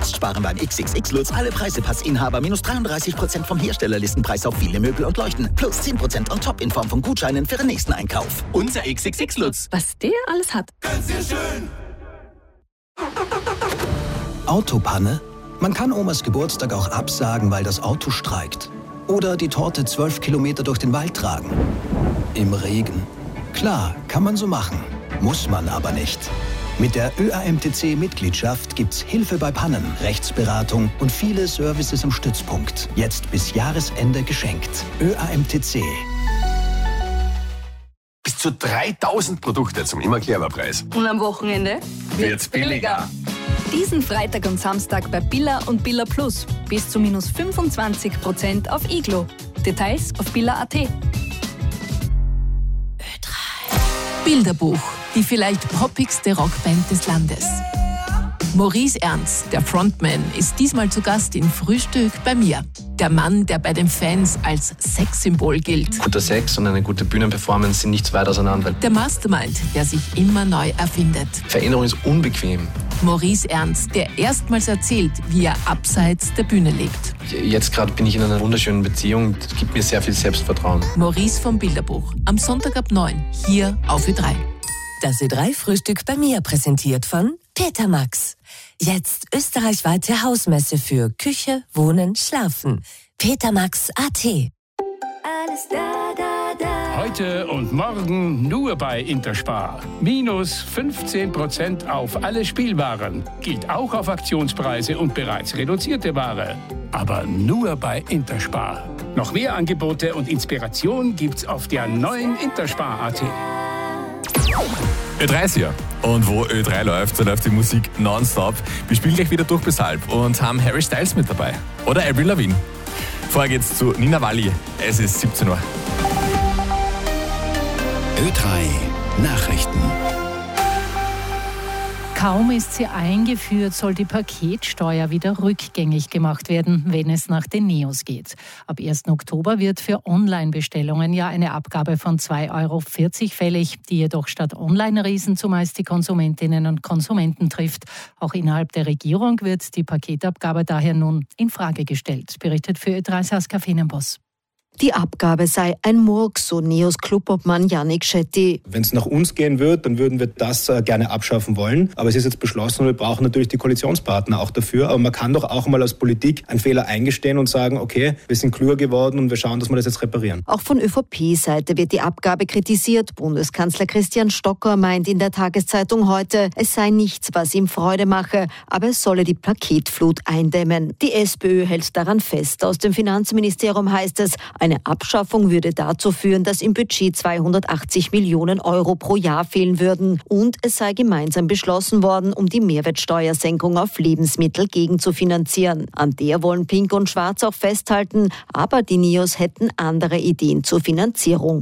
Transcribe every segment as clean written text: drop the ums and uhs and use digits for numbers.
Jetzt sparen beim XXX-Lutz alle Preisepassinhaber minus 33% vom Herstellerlistenpreis auf viele Möbel und Leuchten. Plus 10% on top in Form von Gutscheinen für den nächsten Einkauf. Unser XXX-Lutz. Was der alles hat. Ganz sehr schön. Autopanne? Man kann Omas Geburtstag auch absagen, weil das Auto streikt. Oder die Torte 12 Kilometer durch den Wald tragen. Im Regen. Klar, kann man so machen. Muss man aber nicht. Mit der ÖAMTC-Mitgliedschaft gibt's Hilfe bei Pannen, Rechtsberatung und viele Services im Stützpunkt. Jetzt bis Jahresende geschenkt. ÖAMTC. Bis zu 3000 Produkte zum immer Clever-Preis. Und am Wochenende wird's billiger. Diesen Freitag und Samstag bei Billa und Billa Plus. Bis zu minus 25% auf Iglo. Details auf billa.at. Ö3. Bilderbuch, die vielleicht poppigste Rockband des Landes. Maurice Ernst, der Frontman, ist diesmal zu Gast in Frühstück bei mir. Der Mann, der bei den Fans als Sexsymbol gilt. Guter Sex und eine gute Bühnenperformance sind nicht weit auseinander. Der Mastermind, der sich immer neu erfindet. Veränderung ist unbequem. Maurice Ernst, der erstmals erzählt, wie er abseits der Bühne lebt. Jetzt gerade bin ich in einer wunderschönen Beziehung. Das gibt mir sehr viel Selbstvertrauen. Maurice vom Bilderbuch. Am Sonntag ab 9, hier auf Ö3. Das Ö3-Frühstück bei mir, präsentiert von Peter Max. Jetzt österreichweite Hausmesse für Küche, Wohnen, Schlafen. petermax.at. Alles da. Heute und morgen nur bei Interspar. Minus 15% auf alle Spielwaren. Gilt auch auf Aktionspreise und bereits reduzierte Ware. Aber nur bei Interspar. Noch mehr Angebote und Inspiration gibt's auf der neuen Interspar.at. Ö3 ist hier. Und wo Ö3 läuft, da läuft die Musik nonstop. Wir spielen gleich wieder durch bis halb und haben Harry Styles mit dabei. Oder Avril Lavigne. Vorher geht's zu Nina Walli. Es ist 17 Uhr. Ö3 Nachrichten. Kaum ist sie eingeführt, soll die Paketsteuer wieder rückgängig gemacht werden, wenn es nach den Neos geht. Ab 1. Oktober wird für Online-Bestellungen ja eine Abgabe von 2,40 € fällig, die jedoch statt Online-Riesen zumeist die Konsumentinnen und Konsumenten trifft. Auch innerhalb der Regierung wird die Paketabgabe daher nun in Frage gestellt, berichtet für Ö3 Saskia Fenenboss. Die Abgabe sei ein Murks, so Neos Clubobmann Yannick Shetty. Wenn es nach uns gehen wird, dann würden wir das gerne abschaffen wollen. Aber es ist jetzt beschlossen und wir brauchen natürlich die Koalitionspartner auch dafür. Aber man kann doch auch mal als Politik einen Fehler eingestehen und sagen, okay, wir sind klüger geworden und wir schauen, dass wir das jetzt reparieren. Auch von ÖVP-Seite wird die Abgabe kritisiert. Bundeskanzler Christian Stocker meint in der Tageszeitung heute, es sei nichts, was ihm Freude mache, aber es solle die Paketflut eindämmen. Die SPÖ hält daran fest. Aus dem Finanzministerium heißt es, eine Abschaffung würde dazu führen, dass im Budget 280 Millionen € pro Jahr fehlen würden. Und es sei gemeinsam beschlossen worden, um die Mehrwertsteuersenkung auf Lebensmittel gegenzufinanzieren. An der wollen Pink und Schwarz auch festhalten, aber die Neos hätten andere Ideen zur Finanzierung.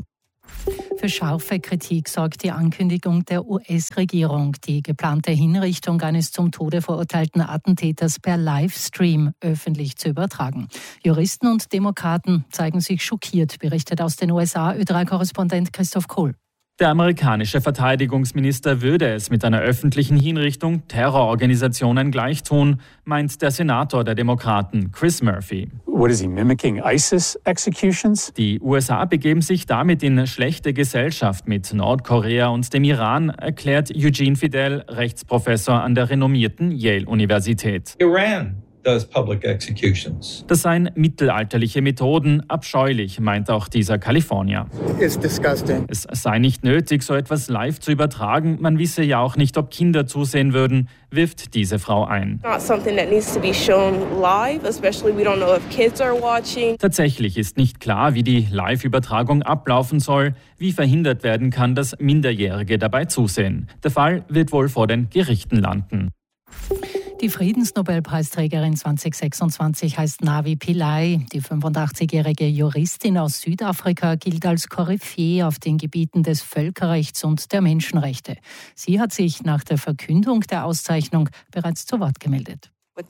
Für scharfe Kritik sorgt die Ankündigung der US-Regierung, die geplante Hinrichtung eines zum Tode verurteilten Attentäters per Livestream öffentlich zu übertragen. Juristen und Demokraten zeigen sich schockiert, berichtet aus den USA Ö3-Korrespondent Christoph Kohl. Der amerikanische Verteidigungsminister würde es mit einer öffentlichen Hinrichtung Terrororganisationen gleichtun, meint der Senator der Demokraten Chris Murphy. What is he mimicking? ISIS executions? Die USA begeben sich damit in schlechte Gesellschaft mit Nordkorea und dem Iran, erklärt Eugene Fidel, Rechtsprofessor an der renommierten Yale-Universität. Iran does public executions. Das seien mittelalterliche Methoden, abscheulich, meint auch dieser Kalifornier. It's disgusting. Es sei nicht nötig, so etwas live zu übertragen. Man wisse ja auch nicht, ob Kinder zusehen würden, wirft diese Frau ein. Not something that needs to be shown live, especially we don't know if kids are watching. Tatsächlich ist nicht klar, wie die Live-Übertragung ablaufen soll, wie verhindert werden kann, dass Minderjährige dabei zusehen. Der Fall wird wohl vor den Gerichten landen. Die Friedensnobelpreisträgerin 2026 heißt Navi Pillay. Die 85-jährige Juristin aus Südafrika gilt als Koryphäe auf den Gebieten des Völkerrechts und der Menschenrechte. Sie hat sich nach der Verkündung der Auszeichnung bereits zu Wort gemeldet.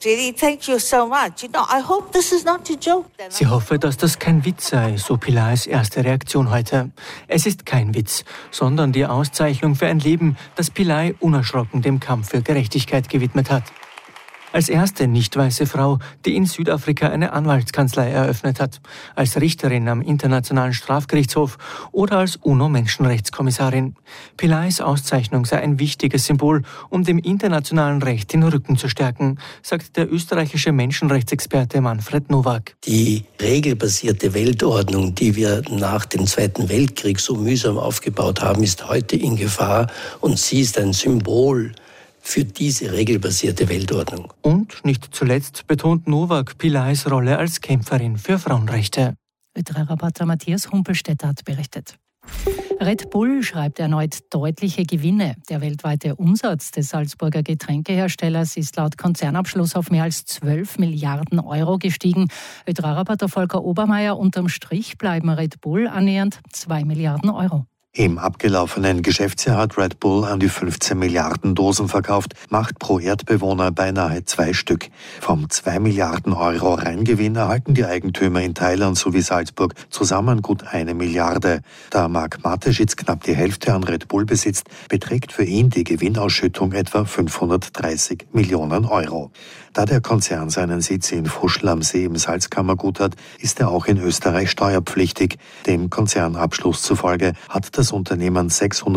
Sie hoffe, dass das kein Witz sei, so Pillays erste Reaktion heute. Es ist kein Witz, sondern die Auszeichnung für ein Leben, das Pillay unerschrocken dem Kampf für Gerechtigkeit gewidmet hat. als erste nicht weiße Frau, die in Südafrika eine Anwaltskanzlei eröffnet hat, als Richterin am Internationalen Strafgerichtshof oder als UNO-Menschenrechtskommissarin. Pillais Auszeichnung sei ein wichtiges Symbol, um dem internationalen Recht den Rücken zu stärken, sagt der österreichische Menschenrechtsexperte Manfred Nowak. Die regelbasierte Weltordnung, die wir nach dem Zweiten Weltkrieg so mühsam aufgebaut haben, ist heute in Gefahr und sie ist ein Symbol für diese regelbasierte Weltordnung. Und nicht zuletzt betont Nowak Pillais Rolle als Kämpferin für Frauenrechte. Ö3-Reporter Matthias Humpelstädter hat berichtet. Red Bull schreibt erneut deutliche Gewinne. Der weltweite Umsatz des Salzburger Getränkeherstellers ist laut Konzernabschluss auf mehr als 12 Milliarden Euro gestiegen. Ö3-Reporter Volker Obermeier: Unterm Strich bleiben Red Bull annähernd 2 Milliarden Euro. Im abgelaufenen Geschäftsjahr hat Red Bull an die 15 Milliarden Dosen verkauft, macht pro Erdbewohner beinahe 2 Stück. Vom 2 Milliarden Euro Reingewinn erhalten die Eigentümer in Thailand sowie Salzburg zusammen gut 1 Milliarde. Da Marc Mateschitz knapp die Hälfte an Red Bull besitzt, beträgt für ihn die Gewinnausschüttung etwa 530 Millionen Euro. Da der Konzern seinen Sitz in Fuschl am See im Salzkammergut hat, ist er auch in Österreich steuerpflichtig. Dem Konzernabschluss zufolge hat das Unternehmen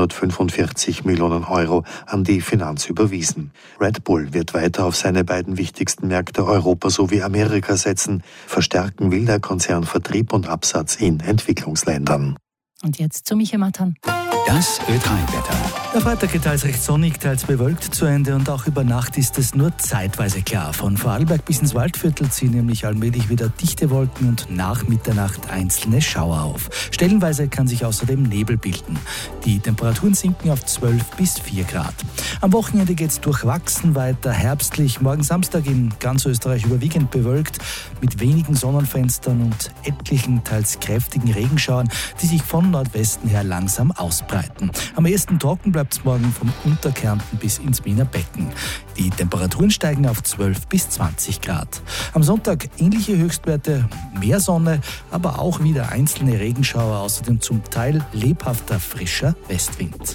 645 Millionen Euro an die Finanz überwiesen. Red Bull wird weiter auf seine beiden wichtigsten Märkte Europa sowie Amerika setzen. Verstärken will der Konzern Vertrieb und Absatz in Entwicklungsländern. Und jetzt zu Michael Mattern. Das Ö3-Wetter. Der Freitag geht teils recht sonnig, teils bewölkt zu Ende und auch über Nacht ist es nur zeitweise klar. Von Vorarlberg bis ins Waldviertel ziehen nämlich allmählich wieder dichte Wolken und nach Mitternacht einzelne Schauer auf. Stellenweise kann sich außerdem Nebel bilden. Die Temperaturen sinken auf 12 bis 4 Grad. Am Wochenende geht es durchwachsen weiter herbstlich. Morgen Samstag in ganz Österreich überwiegend bewölkt mit wenigen Sonnenfenstern und etlichen, teils kräftigen Regenschauern, die sich von Nordwesten her langsam ausbreiten. Am ehesten trocken bleibt es morgen vom Unterkärnten bis ins Wiener Becken. Die Temperaturen steigen auf 12 bis 20 Grad. Am Sonntag ähnliche Höchstwerte, mehr Sonne, aber auch wieder einzelne Regenschauer, außerdem zum Teil lebhafter, frischer Westwind.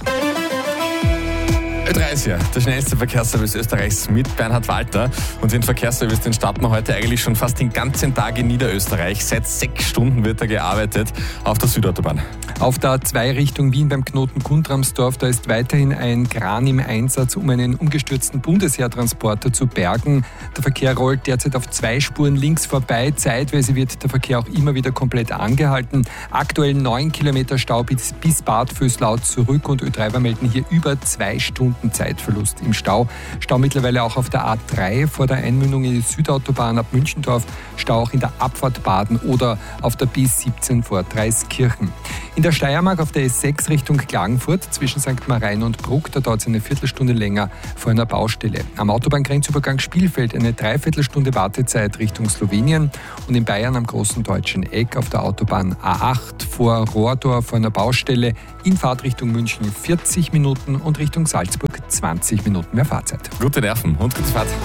Ö3 ist ja der schnellste Verkehrsservice Österreichs mit Bernhard Walter. Und den Verkehrsservice, den starten wir heute eigentlich schon fast den ganzen Tag in Niederösterreich. Seit 6 Stunden wird er gearbeitet auf der Südautobahn. Auf der A2 Richtung Wien beim Knoten Guntramsdorf, da ist weiterhin ein Kran im Einsatz, um einen umgestürzten Bundesheertransporter zu bergen. Der Verkehr rollt derzeit auf 2 Spuren links vorbei. Zeitweise wird der Verkehr auch immer wieder komplett angehalten. Aktuell 9 Kilometer Stau bis Bad Vöslau zurück und Ö3 melden hier über 2 Stunden Zeitverlust im Stau. Stau mittlerweile auch auf der A3 vor der Einmündung in die Südautobahn ab Münchendorf. Stau auch in der Abfahrt Baden oder auf der B17 vor Dreiskirchen. In der Steiermark auf der S6 Richtung Klagenfurt zwischen St. Marien und Bruck, da dauert es eine Viertelstunde länger vor einer Baustelle. Am Autobahngrenzübergang Spielfeld eine Dreiviertelstunde Wartezeit Richtung Slowenien und in Bayern am großen deutschen Eck auf der Autobahn A8 vor Rohrdorf vor einer Baustelle in Fahrtrichtung München 40 Minuten und Richtung Salzburg 20 Minuten mehr Fahrzeit. Gute Nerven und gute Fahrt.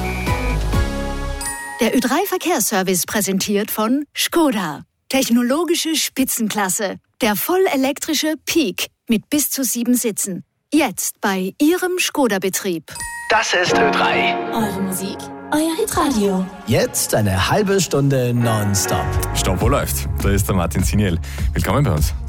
Der Ö3-Verkehrsservice präsentiert von Škoda. Technologische Spitzenklasse. Der vollelektrische Peak mit bis zu 7 Sitzen. Jetzt bei Ihrem Škoda-Betrieb. Das ist Ö3. Eure Musik, euer Hitradio. Jetzt eine halbe Stunde nonstop. Stopp, wo läuft? Da ist der Martin Siniel. Willkommen bei uns.